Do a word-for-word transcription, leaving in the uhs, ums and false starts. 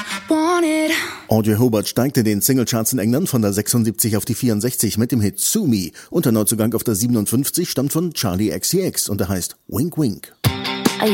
want it. Audrey Hobart steigt in den Singlecharts in England von der sechsundsiebzig auf die vierundsechzig mit dem Hit Sue Me. Und der Neuzugang auf der siebenundfünfzig stammt von Charlie X C X und der heißt Wink Wink.